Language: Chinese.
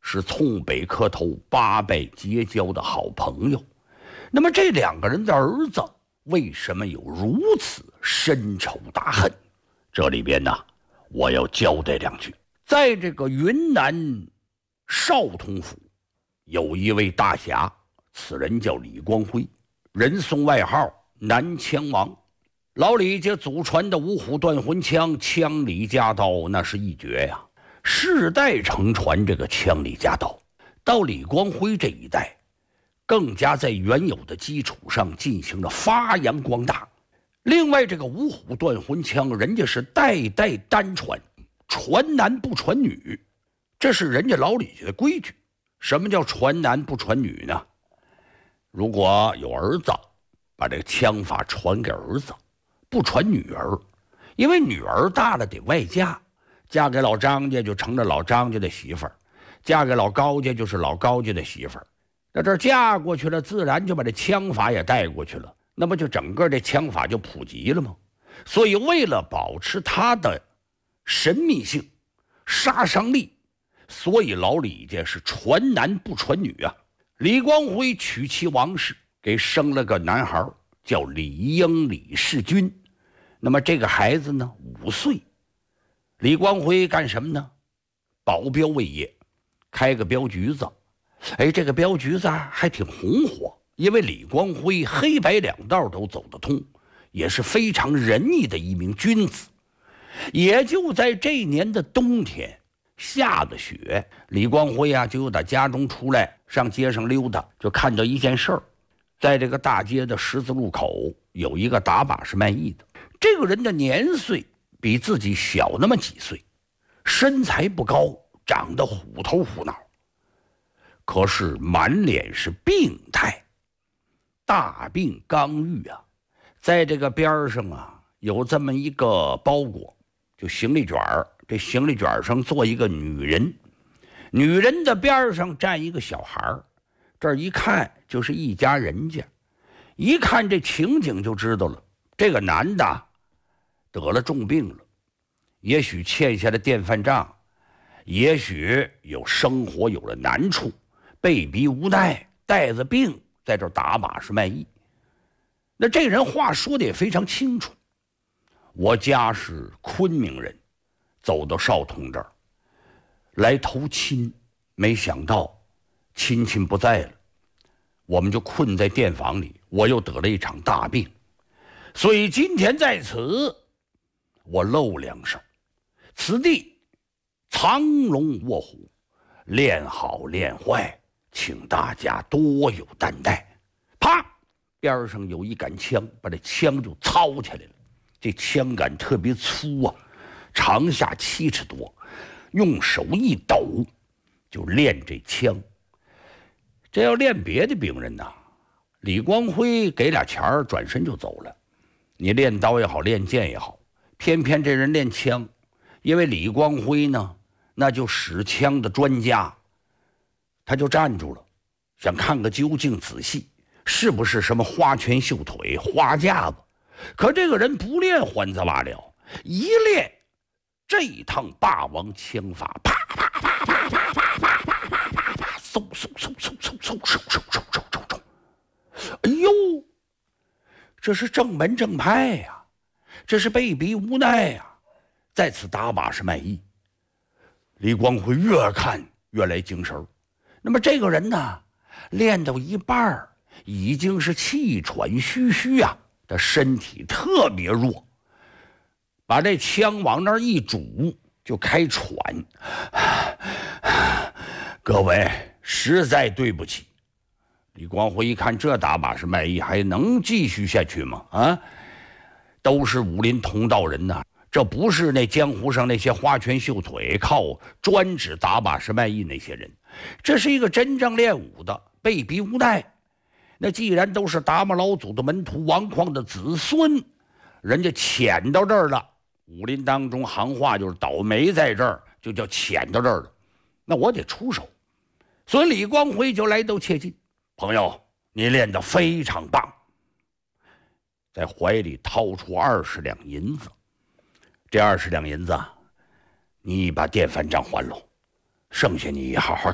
是从北磕头八拜结交的好朋友。那么这两个人的儿子为什么有如此深仇大恨？这里边呢，我要交代两句。在这个云南少通府有一位大侠，此人叫李光辉，人送外号南枪王。老李家祖传的五虎断魂枪，枪里夹刀，那是一绝呀，世代承传这个枪里夹刀。到李光辉这一代，更加在原有的基础上进行了发扬光大。另外，这个五虎断魂枪，人家是代代单传，传男不传女，这是人家老李家的规矩。什么叫传男不传女呢？如果有儿子，把这个枪法传给儿子，不传女儿，因为女儿大了得外嫁，嫁给老张家就成了老张家的媳妇儿，嫁给老高家就是老高家的媳妇儿。那这嫁过去了，自然就把这枪法也带过去了，那么就整个这枪法就普及了吗？所以为了保持它的神秘性、杀伤力，所以老李家是传男不传女啊。李光辉娶妻王氏，给生了个男孩，叫李英李世军。那么这个孩子呢，5岁。李光辉干什么呢？保镖为业，开个镖局子。这个镖局子还挺红火，因为李光辉黑白两道都走得通，也是非常仁义的一名君子。也就在这年的冬天，下的雪，李光辉就由他家中出来，上街上溜达，就看到一件事儿。在这个大街的十字路口，有一个打把式卖艺的。这个人的年岁比自己小那么几岁，身材不高，长得虎头虎脑，可是满脸是病态，大病刚愈啊。在这个边上有这么一个包裹，就行李卷儿，这行李卷上坐一个女人，女人的边上站一个小孩，这一看就是一家人家。一看这情景就知道了，这个男的得了重病了，也许欠下了电饭账，也许有生活有了难处，被逼无奈，带着病在这打把式卖艺。那这人话说的也非常清楚，我家是昆明人，走到少通这儿来投亲，没想到亲戚不在了，我们就困在店房里，我又得了一场大病，所以今天在此我露两手，此地藏龙卧虎，练好练坏，请大家多有担待。啪，边上有一杆枪，把这枪就操起来了。这枪杆特别粗长下7尺多，用手一抖就练这枪。这要练别的兵人李光辉给俩钱儿，转身就走了。你练刀也好，练剑也好，偏偏这人练枪，因为李光辉呢，那就使枪的专家，他就站住了，想看个究竟仔细，是不是什么花拳绣腿、花架子。可这个人不练还则罢了，一练这一趟霸王枪法，啪啪啪啪啪啪啪啪啪啪啪，嗖嗖嗖嗖嗖嗖嗖嗖嗖嗖嗖，哎呦，这是正门正派呀，这是被逼无奈呀，在此打把式卖艺。李光辉越看越来精神。那么这个人呢，练到一半已经是气喘吁吁他身体特别弱，把这枪往那儿一拄就开喘。各位实在对不起。李光辉一看这打把式卖艺还能继续下去吗？都是武林同道人这不是那江湖上那些花拳绣腿靠专指打把式卖艺那些人，这是一个真正练武的，被逼无奈。那既然都是达摩老祖的门徒，王旷的子孙，人家潜到这儿了，武林当中行话就是倒霉在这儿，就叫潜到这儿了，那我得出手。所以李光辉就来到切近，朋友，你练得非常棒，在怀里掏出20两银子，这20两银子你把电饭账还喽，剩下你好好